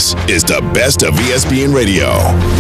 This is the best of ESPN Radio.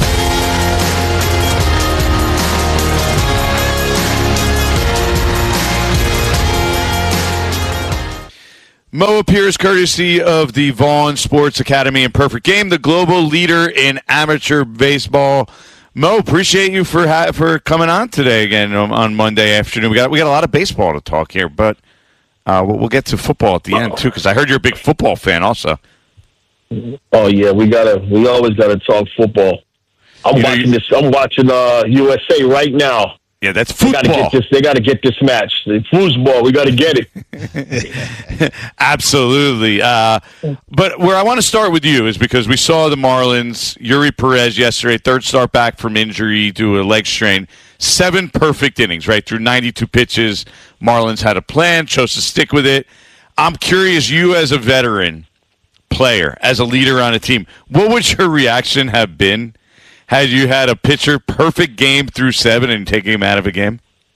Mo appears courtesy of the Vaughn Sports Academy and Perfect Game, the global leader in amateur baseball. Mo, appreciate you for coming on today again on Monday afternoon. We got a lot of baseball to talk here, but we'll get to football at the end too, because I heard you're a big football fan also. Oh yeah, we always gotta talk football. I'm watching USA right now. Yeah, that's football. They got to get this match. The foosball, we got to get it. Absolutely. But where I want to start with you is because we saw the Marlins, Yuri Perez yesterday, third start back from injury due to a leg strain. 7 perfect innings, right? Through 92 pitches. Marlins had a plan, chose to stick with it. I'm curious, you as a veteran player, as a leader on a team, what would your reaction have been had you had a pitcher perfect game through 7 and taking him out of a game?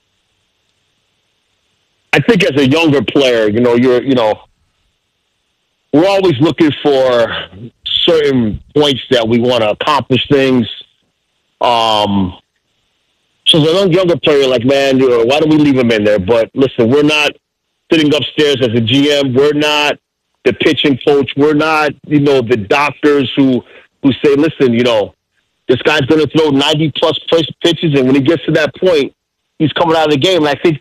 I think as a younger player, we're always looking for certain points that we want to accomplish things. So as a younger player, like, man, why don't we leave him in there? But listen, we're not sitting upstairs as a GM. We're not the pitching coach. We're not, the doctors who say, listen, this guy's going to throw 90-plus pitches, and when he gets to that point, he's coming out of the game. And I think,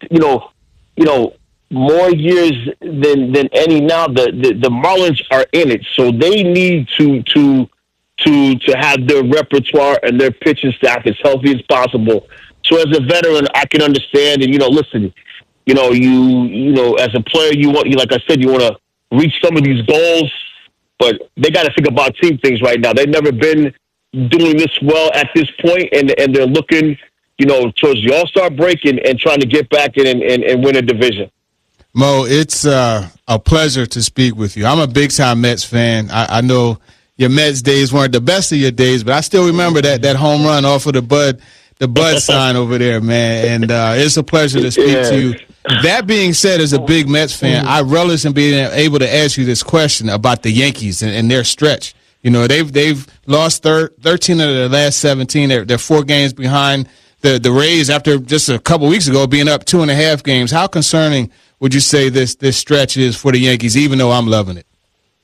more years than any now, the Marlins are in it, so they need to have their repertoire and their pitching staff as healthy as possible. So as a veteran, I can understand, and listen, you as a player, like I said, you want to reach some of these goals, but they got to think about team things right now. They've never been doing this well at this point, and they're looking, towards the All-Star break and trying to get back in and win a division. Mo, it's a pleasure to speak with you. I'm a big-time Mets fan. I know your Mets days weren't the best of your days, but I still remember that home run off of the Bud sign over there, man, and it's a pleasure to speak to you. That being said, as a big Mets fan, I relish in being able to ask you this question about the Yankees and their stretch. They've lost 13 of their last 17. They're 4 games behind the Rays after just a couple weeks ago being up 2.5 games. How concerning would you say this stretch is for the Yankees, even though I'm loving it?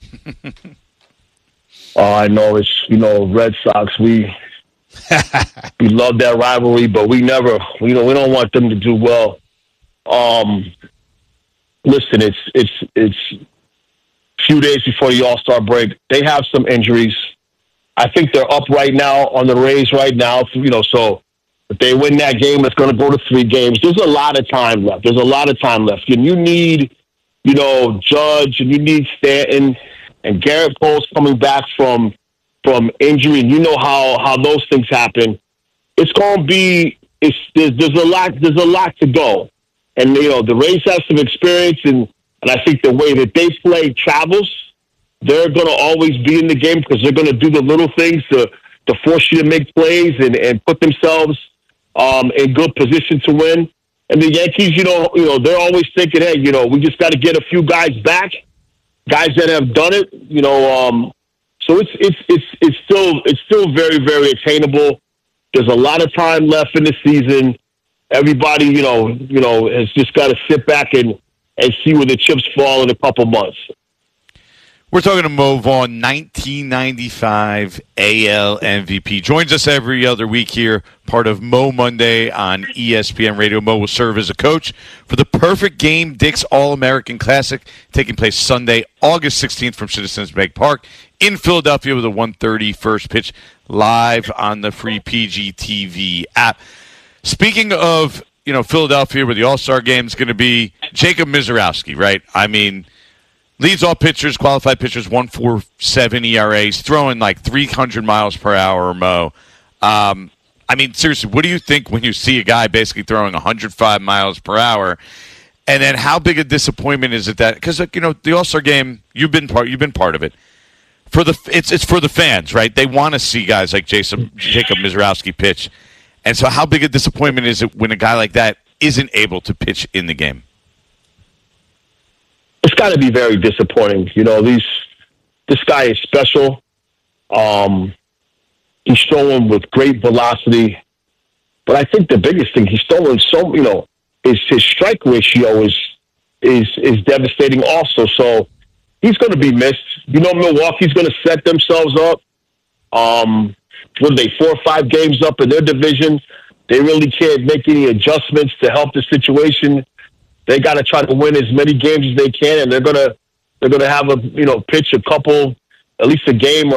Oh, I know it's, Red Sox. We love that rivalry, but we don't want them to do well. Listen, it's few days before the All-Star break. They have some injuries. I think they're up right now on the Rays right now. So if they win that game, it's going to go to 3 games. There's a lot of time left. And you need, Judge, and you need Stanton, and Garrett Cole's coming back from injury. And you know how those things happen. It's going to be, there's a lot to go. And, the Rays have some experience, and I think the way that they play travels. They're going to always be in the game because they're going to do the little things to force you to make plays and put themselves in good position to win. And the Yankees, they're always thinking, hey, we just got to get a few guys back, guys that have done it. So it's still very, very attainable. There's a lot of time left in the season. Everybody, has just got to sit back and see where the chips fall in a couple months. We're talking to Mo Vaughn, 1995 AL MVP. Joins us every other week here, part of Mo Monday on ESPN Radio. Mo will serve as a coach for the Perfect Game Dick's All-American Classic, taking place Sunday, August 16th from Citizens Bank Park in Philadelphia with a 1:30 first pitch live on the free PGTV app. Speaking of, Philadelphia, where the All-Star Game is going to be, Jacob Misiorowski, right? I mean, leads all pitchers, qualified pitchers, 1.47 ERAs, throwing like 300 miles per hour, Mo. I mean, seriously, what do you think when you see a guy basically throwing 105 miles per hour? And then how big a disappointment is it that, because, the All-Star Game, you've been part of it. It's for the fans, right? They want to see guys like Jacob Misiorowski pitch. And so how big a disappointment is it when a guy like that isn't able to pitch in the game? It's got to be very disappointing. This guy is special. He's throwing with great velocity. But I think the biggest thing, he's throwing his strike ratio is devastating also. So he's going to be missed. Milwaukee's going to set themselves up. What are they, 4 or 5 games up in their division? They really can't make any adjustments to help the situation. They got to try to win as many games as they can, and they're gonna have pitch a couple, at least a game or